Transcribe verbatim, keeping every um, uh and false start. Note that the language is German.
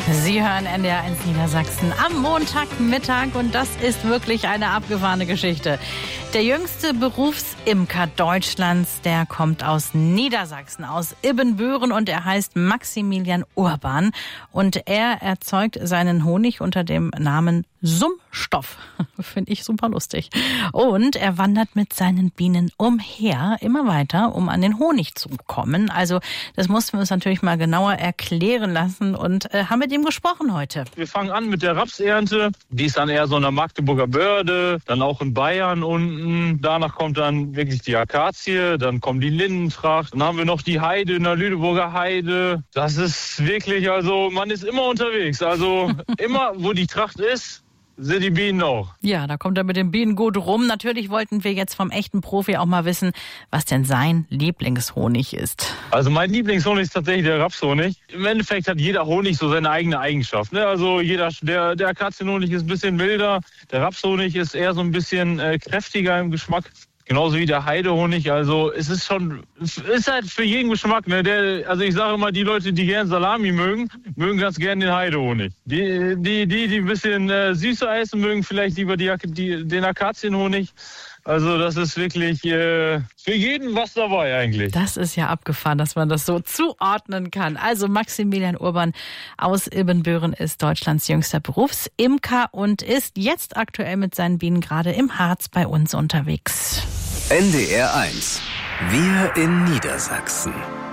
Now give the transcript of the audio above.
Sie hören N D R eins Niedersachsen am Montagmittag und das ist wirklich eine abgefahrene Geschichte. Der jüngste Berufsimker Deutschlands, der kommt aus Niedersachsen, aus Ibbenbüren und er heißt Maximilian Urban und er erzeugt seinen Honig unter dem Namen Sumpfstoff. Finde ich super lustig. Und er wandert mit seinen Bienen umher, immer weiter, um an den Honig zu kommen. Also das mussten wir uns natürlich mal genauer erklären lassen und äh, haben mit ihm gesprochen heute. Wir fangen an mit der Rapsernte. Die ist dann eher so in der Magdeburger Börde, dann auch in Bayern unten. Danach kommt dann wirklich die Akazie, dann kommt die Lindentracht. Dann haben wir noch die Heide in der Lüneburger Heide. Das ist wirklich, also man ist immer unterwegs. Also immer, wo die Tracht ist, sind die Bienen auch. Ja, da kommt er mit den Bienen gut rum. Natürlich wollten wir jetzt vom echten Profi auch mal wissen, was denn sein Lieblingshonig ist. Also mein Lieblingshonig ist tatsächlich der Rapshonig. Im Endeffekt hat jeder Honig so seine eigene Eigenschaft. Ne? Also jeder, der, der Akazienhonig ist ein bisschen milder, der Rapshonig ist eher so ein bisschen äh, kräftiger im Geschmack. Genauso wie der Heidehonig, also es ist schon, es ist halt für jeden Geschmack, ne? Der, also ich sage immer, die Leute, die gern Salami mögen, mögen ganz gern den Heidehonig. Die, die, die, die ein bisschen äh, süßer essen, mögen vielleicht lieber die, die, den Akazienhonig. Also das ist wirklich äh, für jeden was dabei eigentlich. Das ist ja abgefahren, dass man das so zuordnen kann. Also Maximilian Urban aus Ibbenbüren ist Deutschlands jüngster Berufsimker und ist jetzt aktuell mit seinen Bienen gerade im Harz bei uns unterwegs. N D R eins. Wir in Niedersachsen.